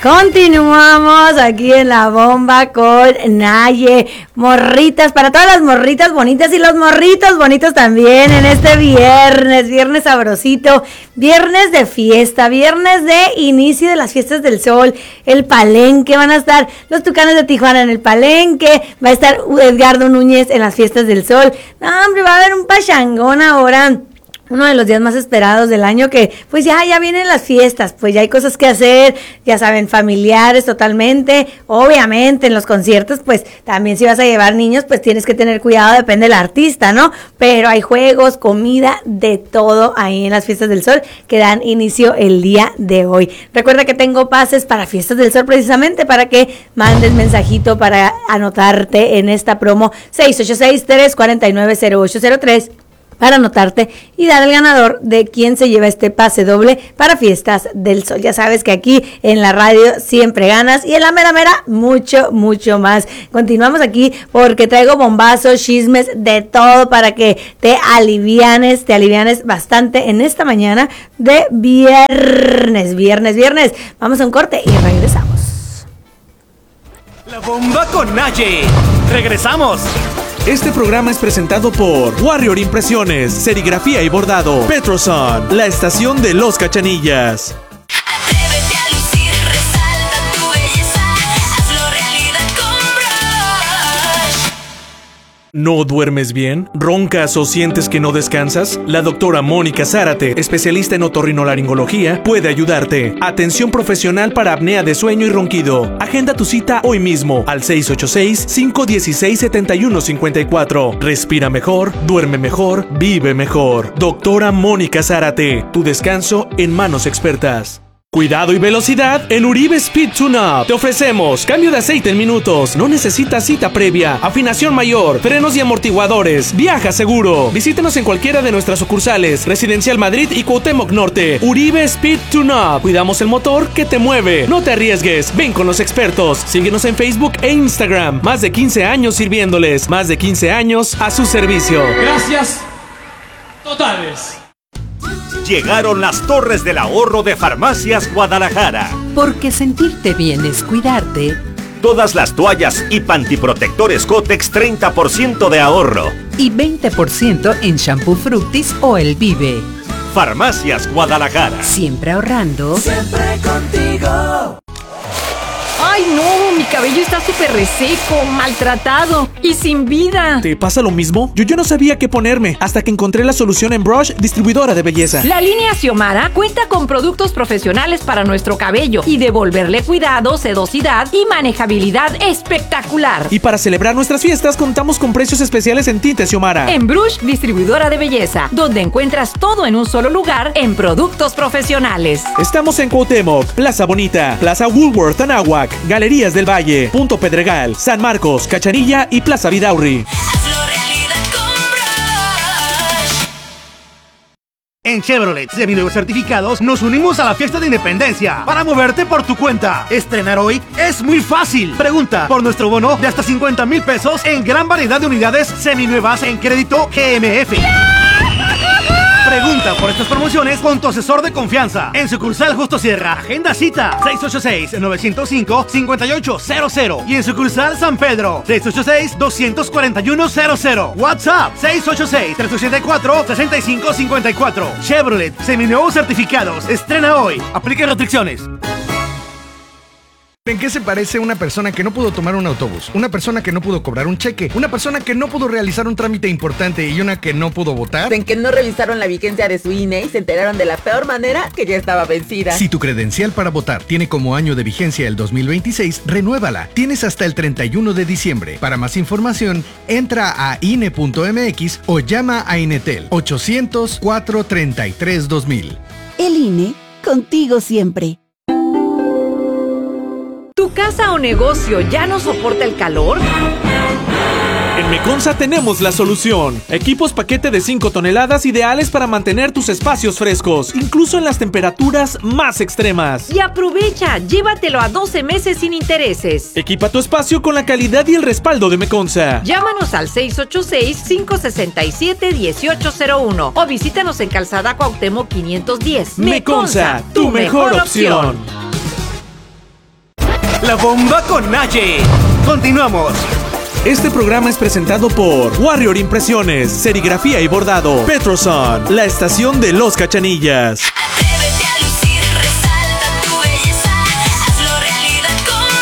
Continuamos aquí en La Bomba con Naye. Morritas, para todas las morritas bonitas y los morritos bonitos también en este viernes sabrosito, viernes de fiesta, viernes de inicio de las fiestas del sol, el Palenque, van a estar los Tucanes de Tijuana en el Palenque, va a estar Edgardo Núñez en las fiestas del sol. No, hombre, va a haber un pachangón ahora. Uno de los días más esperados del año, que pues ya vienen las fiestas, pues ya hay cosas que hacer, ya saben, familiares totalmente. Obviamente en los conciertos pues también si vas a llevar niños pues tienes que tener cuidado, depende del artista, ¿no? Pero hay juegos, comida, de todo ahí en las fiestas del sol que dan inicio el día de hoy. Recuerda que tengo pases para fiestas del sol precisamente para que mandes mensajito para anotarte en esta promo 686-349-0803 para anotarte y dar el ganador de quien se lleva este pase doble para Fiestas del Sol. Ya sabes que aquí en la radio siempre ganas y en la mera mucho más. Continuamos aquí porque traigo bombazos, chismes, de todo para que te alivianes bastante en esta mañana de viernes. Vamos a un corte y regresamos. La Bomba con Naye. Regresamos. Este programa es presentado por Warrior Impresiones, Serigrafía y Bordado, Petroson, la estación de los Cachanillas. Atrévete a lucir, resalta tu belleza, hazlo realidad con Brush. ¿No duermes bien? ¿Roncas o sientes que no descansas? La doctora Mónica Zárate, especialista en otorrinolaringología, puede ayudarte. Atención profesional para apnea de sueño y ronquido. Agenda tu cita hoy mismo al 686-516-7154. Respira mejor, duerme mejor, vive mejor. Doctora Mónica Zárate, tu descanso en manos expertas. Cuidado y velocidad en Uribe Speed Tune-Up. Te ofrecemos cambio de aceite en minutos. No necesitas cita previa. Afinación mayor, frenos y amortiguadores. Viaja seguro. Visítanos en cualquiera de nuestras sucursales. Residencial Madrid y Cuauhtémoc Norte. Uribe Speed Tune-Up. Cuidamos el motor que te mueve. No te arriesgues. Ven con los expertos. Síguenos en Facebook e Instagram. Más de 15 años sirviéndoles. Más de 15 años a su servicio. Gracias totales. Llegaron las Torres del Ahorro de Farmacias Guadalajara. Porque sentirte bien es cuidarte. Todas las toallas y pantiprotectores Kotex 30% de ahorro. Y 20% en shampoo Fructis o El Vive. Farmacias Guadalajara. Siempre ahorrando. Siempre contigo. ¡Ay, no! Mi cabello está súper reseco, maltratado y sin vida. ¿Te pasa lo mismo? Yo no sabía qué ponerme hasta que encontré la solución en Brush, distribuidora de belleza. La línea Xiomara cuenta con productos profesionales para nuestro cabello y devolverle cuidado, sedosidad y manejabilidad espectacular. Y para celebrar nuestras fiestas contamos con precios especiales en tintes Xiomara. En Brush, distribuidora de belleza, donde encuentras todo en un solo lugar en productos profesionales. Estamos en Cuauhtémoc, Plaza Bonita, Plaza Woolworth Anáhuac, Galerías del Valle, Punto Pedregal, San Marcos, Cachanilla y Plaza Vidaurri. En Chevrolet Seminuevos Certificados nos unimos a la fiesta de independencia para moverte por tu cuenta. Estrenar hoy es muy fácil. Pregunta por nuestro bono de hasta 50,000 pesos en gran variedad de unidades seminuevas en crédito GMF. Pregunta por estas promociones con tu asesor de confianza. En sucursal Justo Sierra, agenda cita 686-905-5800. Y en sucursal San Pedro, 686-241-00. WhatsApp 686-384-6554. Chevrolet, seminuevos certificados. Estrena hoy. Aplica restricciones. ¿En qué se parece una persona que no pudo tomar un autobús? Una persona que no pudo cobrar un cheque, una persona que no pudo realizar un trámite importante y una que no pudo votar. En que no revisaron la vigencia de su INE y se enteraron de la peor manera que ya estaba vencida. Si tu credencial para votar tiene como año de vigencia el 2026, renuévala. Tienes hasta el 31 de diciembre. Para más información, entra a INE.mx o llama a Inetel 800-433-2000. El INE, contigo siempre. ¿Tu casa o negocio ya no soporta el calor? En Meconza tenemos la solución. Equipos paquete de 5 toneladas ideales para mantener tus espacios frescos, incluso en las temperaturas más extremas. Y aprovecha, llévatelo a 12 meses sin intereses. Equipa tu espacio con la calidad y el respaldo de Meconza. Llámanos al 686-567-1801 o visítanos en Calzada Cuauhtémoc 510. Meconza, tu mejor opción. La bomba con Naye. Continuamos. Este programa es presentado por Warrior Impresiones, Serigrafía y Bordado, Petroson, la estación de los Cachanillas. Atrévete a lucir, resalta tu belleza, hazlo realidad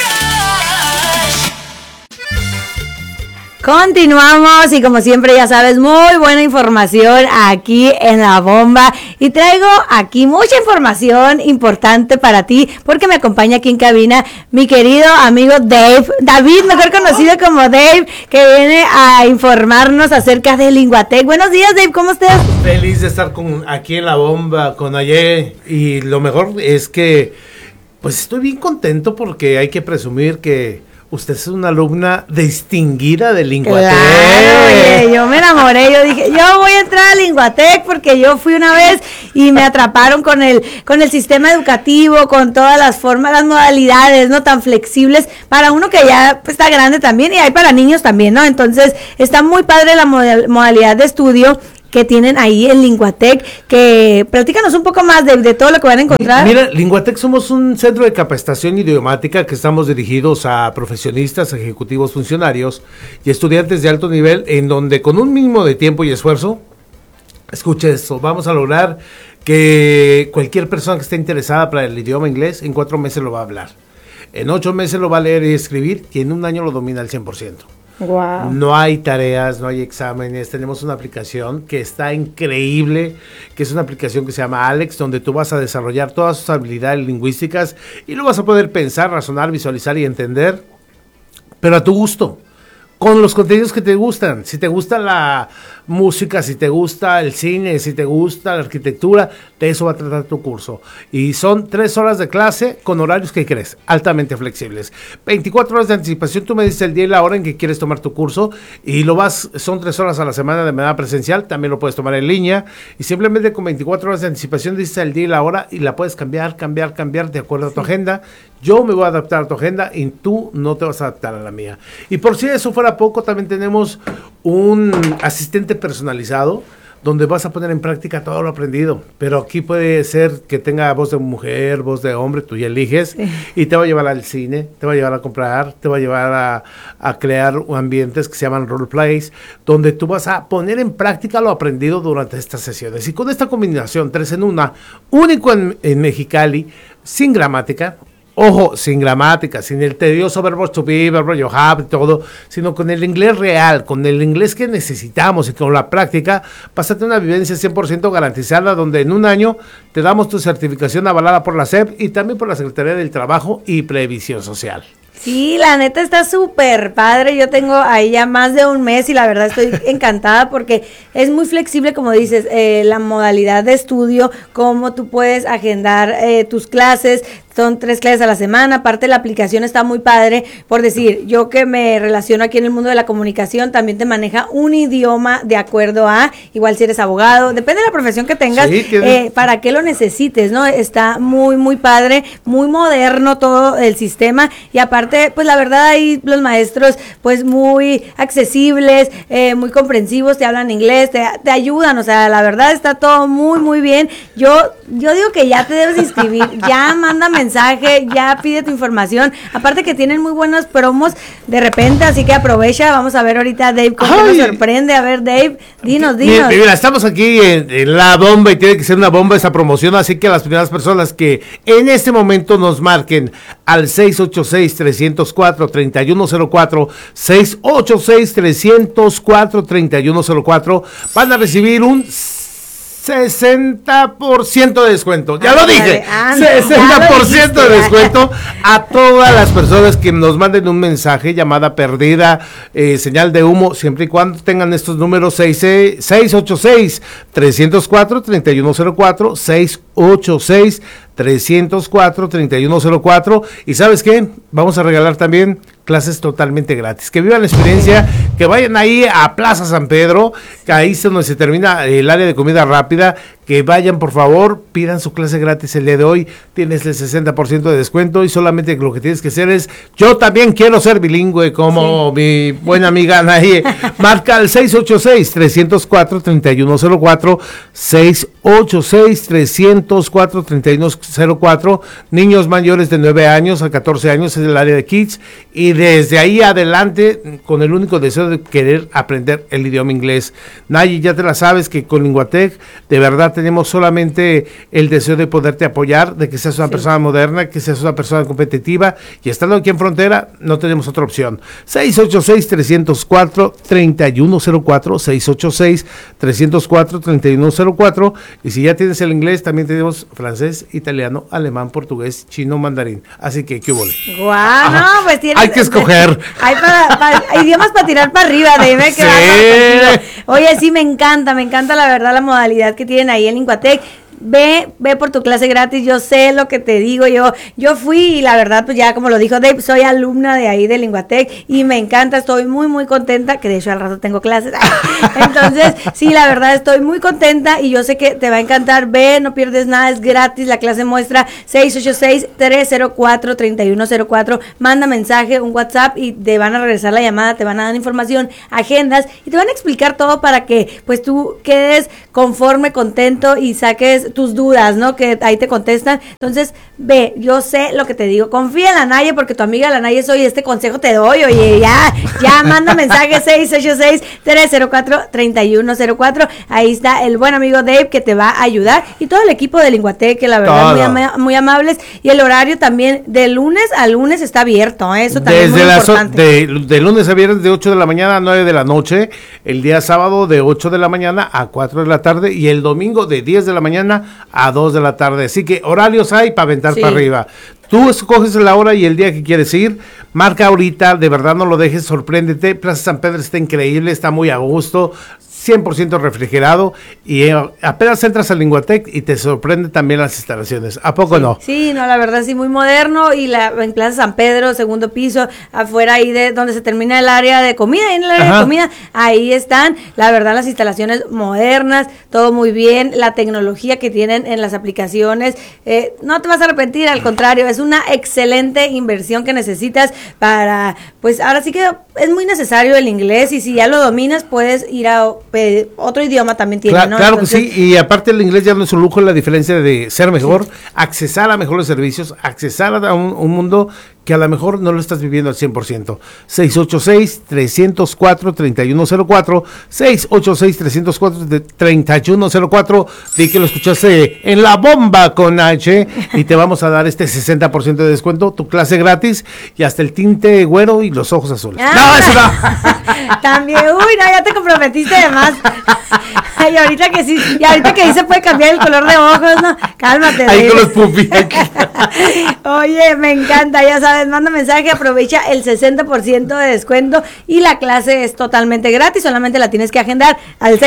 con Brush. Continuamos y como siempre ya sabes, muy buena información aquí en La Bomba y traigo aquí mucha información importante para ti porque me acompaña aquí en cabina mi querido amigo David, mejor conocido como Dave, que viene a informarnos acerca de Linguatec. Buenos días, Dave, ¿cómo estás? Feliz de estar aquí en La Bomba con Naye, y lo mejor es que pues estoy bien contento porque hay que presumir que usted es una alumna distinguida de Linguatec. Claro, oye, yo me enamoré, yo dije, yo voy a entrar a Linguatec porque yo fui una vez y me atraparon con el sistema educativo, con todas las formas, las modalidades, ¿no? Tan flexibles para uno que ya pues, está grande también y hay para niños también, ¿no? Entonces, está muy padre la modalidad de estudio que tienen ahí en Linguatec, que platícanos un poco más de todo lo que van a encontrar. Mira, Linguatec somos un centro de capacitación idiomática que estamos dirigidos a profesionistas, ejecutivos, funcionarios y estudiantes de alto nivel, en donde con un mínimo de tiempo y esfuerzo, escuche esto, vamos a lograr que cualquier persona que esté interesada para el idioma inglés, en 4 meses lo va a hablar, en 8 meses lo va a leer y escribir, y en un año lo domina al 100%. Wow. No hay tareas, no hay exámenes, tenemos una aplicación que está increíble, que es una aplicación que se llama Alex, donde tú vas a desarrollar todas tus habilidades lingüísticas y lo vas a poder pensar, razonar, visualizar y entender, pero a tu gusto, con los contenidos que te gustan. Si te gusta la música, si te gusta el cine, si te gusta la arquitectura, de eso va a tratar tu curso. Y son 3 horas de clase con horarios que crees, altamente flexibles. 24 horas de anticipación, tú me dices el día y la hora en que quieres tomar tu curso y son 3 horas a la semana de manera presencial, también lo puedes tomar en línea y simplemente con 24 horas de anticipación dices el día y la hora y la puedes cambiar de acuerdo a tu agenda. Yo me voy a adaptar a tu agenda y tú no te vas a adaptar a la mía. Y por si eso fuera poco, también tenemos un asistente personalizado donde vas a poner en práctica todo lo aprendido, pero aquí puede ser que tenga voz de mujer, voz de hombre, tú ya eliges, y te va a llevar al cine, te va a llevar a comprar, te va a llevar a crear ambientes que se llaman role plays, donde tú vas a poner en práctica lo aprendido durante estas sesiones. Y con esta combinación 3 en 1, único en Mexicali, sin gramática. Ojo, sin gramática, sin el tedioso verbo to be, verbo you have, todo, sino con el inglés real, con el inglés que necesitamos y con la práctica, pásate una vivencia 100% garantizada, donde en un año te damos tu certificación avalada por la SEP y también por la Secretaría del Trabajo y Previsión Social. Sí, la neta está súper padre. Yo tengo ahí ya más de un mes y la verdad estoy encantada porque es muy flexible, como dices, la modalidad de estudio, cómo tú puedes agendar tus clases. Son 3 clases a la semana, aparte la aplicación está muy padre, por decir, yo que me relaciono aquí en el mundo de la comunicación, también te maneja un idioma de acuerdo a, igual si eres abogado, depende de la profesión que tengas, sí, para qué lo necesites, ¿no? Está muy, muy padre, muy moderno todo el sistema, y aparte, pues la verdad ahí los maestros, pues muy accesibles, muy comprensivos, te hablan inglés, te ayudan, o sea, la verdad está todo muy, muy bien. Yo digo que ya te debes inscribir, ya manda mensaje, ya pide tu información, aparte que tienen muy buenos promos de repente, así que aprovecha. Vamos a ver ahorita Dave cómo nos sorprende. A ver, Dave, dinos. Mira, estamos aquí en La Bomba y tiene que ser una bomba esa promoción, así que a las primeras personas que en este momento nos marquen al 686-304-3104, 686-304-3104, van a recibir un 60% de descuento. Ya lo dije. 60% de descuento a todas las personas que nos manden un mensaje, llamada perdida, señal de humo, siempre y cuando tengan estos números 686-304-3104, 686-304-3104. Y ¿sabes qué? Vamos a regalar también clases totalmente gratis. Que vivan la experiencia, que vayan ahí a Plaza San Pedro, que ahí es donde se termina el área de comida rápida, que vayan por favor, pidan su clase gratis el día de hoy, tienes el 60% de descuento y solamente lo que tienes que hacer es, yo también quiero ser bilingüe como mi buena amiga Anaí, marca al 686-304-3104, 686-304-3104, niños mayores de 9 años a 14 años es el área de Kids, y desde ahí adelante con el único deseo de querer aprender el idioma inglés. Nayi, ya te la sabes que con Linguatec de verdad tenemos solamente el deseo de poderte apoyar, de que seas una persona moderna, que seas una persona competitiva, y estando aquí en Frontera no tenemos otra opción. 686-304-3104, 686-304-3104, y si ya tienes el inglés también tenemos francés, italiano, alemán, portugués, chino, mandarín, así que qué hubo. Guau, no, pues tienes, hay que escoger. Hay idiomas para tirar para arriba, dime que sí. Oye, sí, me encanta la verdad la modalidad que tienen ahí en Linguatec. Ve por tu clase gratis, yo sé lo que te digo, yo fui y la verdad pues ya como lo dijo Dave, soy alumna de ahí de Linguatec y me encanta, estoy muy contenta, que de hecho al rato tengo clases, entonces sí, la verdad estoy muy contenta y yo sé que te va a encantar, ve, no pierdes nada, es gratis, la clase muestra 686-304-3104, manda mensaje, un WhatsApp y te van a regresar la llamada, te van a dar información, agendas y te van a explicar todo para que pues tú quedes conforme, contento y saques tus dudas, ¿no? Que ahí te contestan. Entonces, ve, yo sé lo que te digo. Confía en la Naye porque tu amiga la Naye soy, este consejo te doy. Oye, ya manda mensaje 686-304-3104. Ahí está el buen amigo Dave que te va a ayudar y todo el equipo de Linguatec, que la verdad muy amables, y el horario también de lunes a lunes está abierto, ¿eh? Eso también desde es muy importante. de lunes a viernes de 8 de la mañana a 9 de la noche, el día sábado de 8 de la mañana a 4 de la tarde y el domingo de 10 de la mañana a 2 de la tarde, así que horarios hay para aventar para arriba. Tú escoges la hora y el día que quieres ir, marca ahorita, de verdad no lo dejes, sorpréndete. Plaza San Pedro está increíble, está muy a gusto, 100% refrigerado y apenas entras al Linguatec y te sorprende también las instalaciones. ¿A poco no? Sí, no, la verdad sí, muy moderno y en Plaza San Pedro, segundo piso, afuera ahí de donde se termina el área de comida, en el área de comida, ahí están, la verdad las instalaciones modernas, todo muy bien, la tecnología que tienen en las aplicaciones, no te vas a arrepentir, al contrario, es una excelente inversión que necesitas para, pues ahora sí que es muy necesario el inglés y si ya lo dominas puedes ir a otro idioma también tiene, ¿no? Claro Entonces, que sí, y aparte el inglés ya no es un lujo, la diferencia de ser mejor, accesar a mejores servicios, accesar a un mundo que a lo mejor no lo estás viviendo al 100%. 686-304-3104, 686-304-3104, di que lo escuchaste en La Bomba con H y te vamos a dar este 60% de descuento, tu clase gratis y hasta el tinte güero y los ojos azules. No, eso no. También, ya te comprometiste de más. Y ahorita que sí se puede cambiar el color de ojos, ¿no? Cálmate. Ahí con los pupis. Oye, me encanta, ya sabes, manda mensaje, aprovecha el 60% de descuento y la clase es totalmente gratis, solamente la tienes que agendar al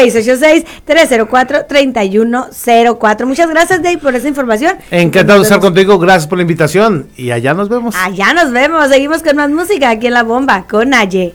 686-304-3104. Muchas gracias, Dave, por esa información. Encantado de estar contigo, gracias por la invitación y allá nos vemos. Allá nos vemos, seguimos con más música aquí en La Bomba con Naye.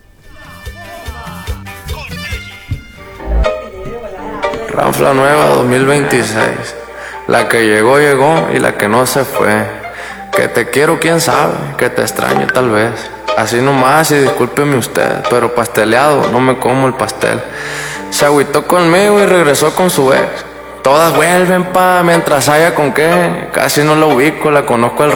Ranfla nueva 2026. La que llegó, llegó y la que no se fue. Que te quiero, quién sabe, que te extraño tal vez. Así nomás y discúlpeme usted, pero pasteleado, no me como el pastel. Se agüitó conmigo y regresó con su ex. Todas vuelven mientras haya con qué. Casi no la ubico, la conozco al